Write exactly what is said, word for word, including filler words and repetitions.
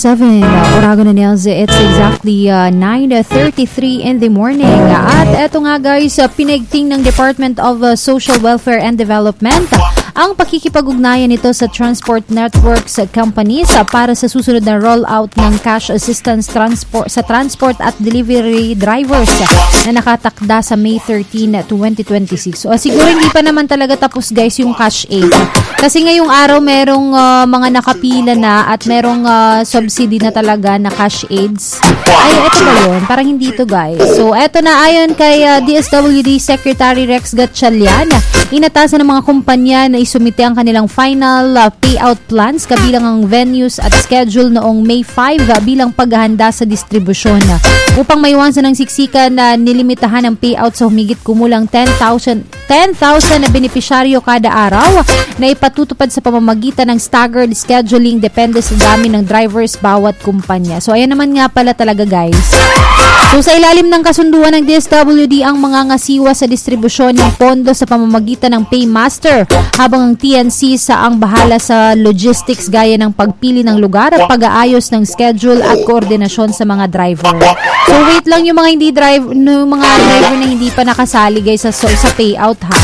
seven, uh, Oragon and Elze. It's exactly uh, nine thirty-three in the morning. At eto nga guys, uh, pinagting ng Department of uh, Social Welfare and Development ang pakikipag-ugnayan nito sa transport networks companies uh, para sa susunod na rollout ng cash assistance transport sa transport at delivery drivers uh, na nakatakda sa May thirteenth, twenty twenty-six. So, uh, siguro hindi pa naman talaga tapos guys yung cash aid. Kasi ngayong araw merong uh, mga nakapila na at merong uh, subsidy na talaga na cash aids. Ay, eto ba yun? Parang hindi ito guys. So, eto na ayon kay uh, D S W D Secretary Rex Gatchalian, inatasan ng mga kumpanya na isumite ang kanilang final uh, payout plans kabilang ang venues at schedule noong May fifth uh, bilang paghahanda sa distribusyon. Upang maiwasan ng siksikan na nilimitahan ang payout sa humigit kumulang ten thousand na benepisyaryo kada araw na ipatutupad sa pamamagitan ng staggered scheduling depende sa dami ng drivers bawat kumpanya. So, ayan naman nga pala talaga guys. So, sa ilalim ng kasunduan ng D S W D ang mga ngasiwa sa distribusyon ng pondo sa pamamagitan ng Paymaster habang ang T N C sa ang bahala sa logistics gaya ng pagpili ng lugar at pag-aayos ng schedule at koordinasyon sa mga driver. So, wait lang yung mga hindi drive, yung mga driver na hindi pa nakasali guys sa, sa payout ha.